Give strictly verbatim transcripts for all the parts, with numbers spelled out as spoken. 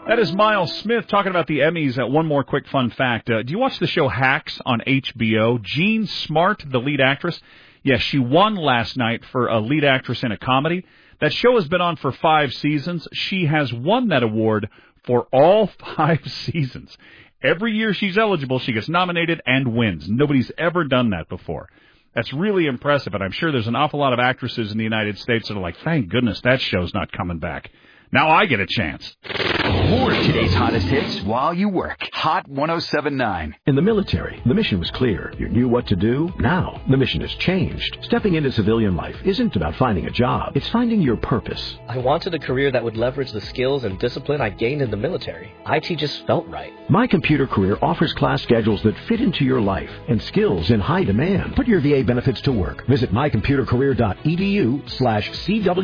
That is Miles Smith talking about the Emmys. Uh, one more quick fun fact. Uh, do you watch the show Hacks on H B O? Jean Smart, the lead actress, yes, she won last night for a lead actress in a comedy. That show has been on for five seasons. She has won that award for all five seasons. Every year she's eligible, she gets nominated and wins. Nobody's ever done that before. That's really impressive, and I'm sure there's an awful lot of actresses in the United States that are like, thank goodness that show's not coming back. Now I get a chance. More of today's hottest hits while you work. Hot one oh seven point nine. In the military, the mission was clear. You knew what to do. Now, the mission has changed. Stepping into civilian life isn't about finding a job. It's finding your purpose. I wanted a career that would leverage the skills and discipline I gained in the military. I T just felt right. My Computer Career offers class schedules that fit into your life and skills in high demand. Put your V A benefits to work. Visit mycomputercareer.edu slash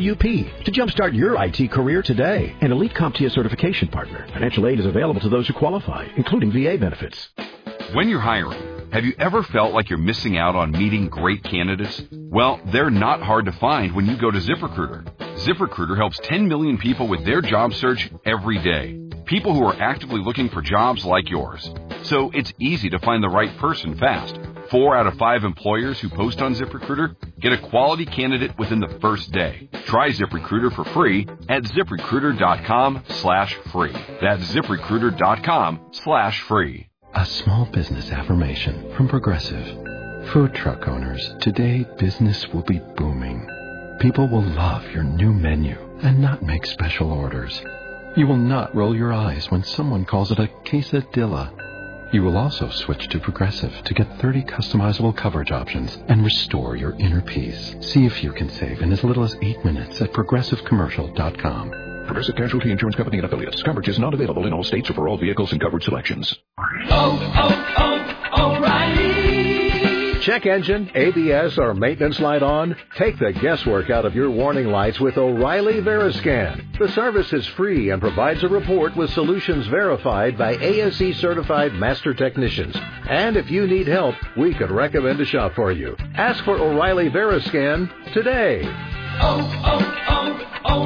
CWP to jumpstart your I T career today. An Elite CompTIA certification partner. Financial aid is available to those who qualify, including V A benefits. When you're hiring, have you ever felt like you're missing out on meeting great candidates? Well, they're not hard to find when you go to ZipRecruiter. ZipRecruiter helps ten million people with their job search every day. People who are actively looking for jobs like yours. So it's easy to find the right person fast. Four out of five employers who post on ZipRecruiter get a quality candidate within the first day. Try ZipRecruiter for free at ZipRecruiter.com slash free. That's ZipRecruiter.com slash free. A small business affirmation from Progressive. Food truck owners, today business will be booming. People will love your new menu and not make special orders. You will not roll your eyes when someone calls it a quesadilla. You will also switch to Progressive to get thirty customizable coverage options and restore your inner peace. See if you can save in as little as eight minutes at progressive commercial dot com. Progressive Casualty Insurance Company and Affiliates. Coverage is not available in all states or for all vehicles and coverage selections. Oh, oh, oh, O'Reilly! Check engine, A B S, or maintenance light on? Take the guesswork out of your warning lights with O'Reilly Veriscan. The service is free and provides a report with solutions verified by A S E-certified master technicians. And if you need help, we could recommend a shop for you. Ask for O'Reilly Veriscan today. Oh, oh, oh,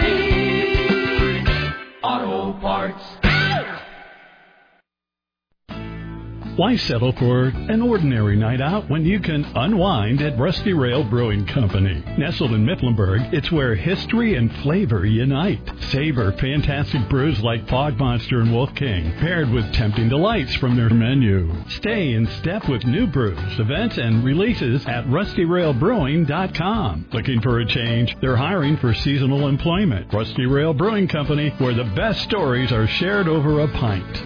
O'Reilly Auto Parts. Why settle for an ordinary night out when you can unwind at Rusty Rail Brewing Company? Nestled in Mifflinburg, it's where history and flavor unite. Savor fantastic brews like Fog Monster and Wolf King, paired with tempting delights from their menu. Stay in step with new brews, events, and releases at rusty rail brewing dot com. Looking for a change? They're hiring for seasonal employment. Rusty Rail Brewing Company, where the best stories are shared over a pint.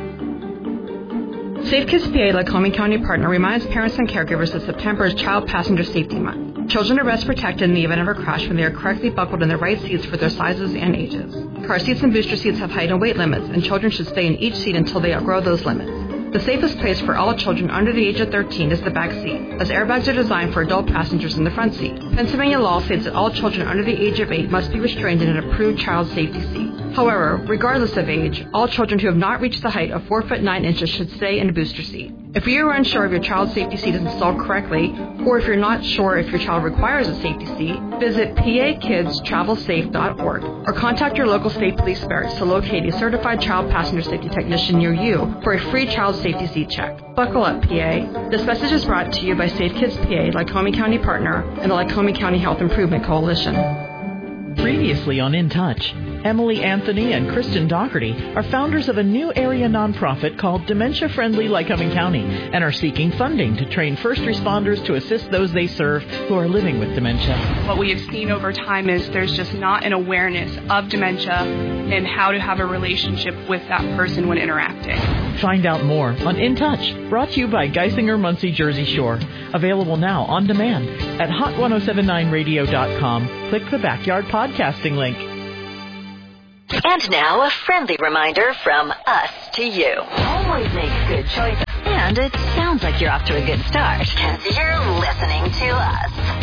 Safe Kids P A, Lycoming County partner, reminds parents and caregivers that September is Child Passenger Safety Month. Children are best protected in the event of a crash when they are correctly buckled in the right seats for their sizes and ages. Car seats and booster seats have height and weight limits, and children should stay in each seat until they outgrow those limits. The safest place for all children under the age of thirteen is the back seat, as airbags are designed for adult passengers in the front seat. Pennsylvania law states that all children under the age of eight must be restrained in an approved child safety seat. However, regardless of age, all children who have not reached the height of four foot nine inches should stay in a booster seat. If you are unsure if your child's safety seat is installed correctly, or if you're not sure if your child requires a safety seat, visit P A kids travel safe dot org or contact your local state police barracks to locate a certified child passenger safety technician near you for a free child safety seat check. Buckle up, P A. This message is brought to you by Safe Kids P A, Lycoming County partner, and the Lycoming County Health Improvement Coalition. Previously on In Touch, Emily Anthony and Kristen Doherty are founders of a new area nonprofit called Dementia Friendly Lycoming County and are seeking funding to train first responders to assist those they serve who are living with dementia. What we have seen over time is there's just not an awareness of dementia and how to have a relationship with that person when interacting. Find out more on In Touch, brought to you by Geisinger Muncie Jersey Shore. Available now on demand at hot ten seventy-nine radio dot com. Click the Backyard Podcasting link. And now a friendly reminder from us to you. Always make good choices. And it sounds like you're off to a good start because you're listening to us.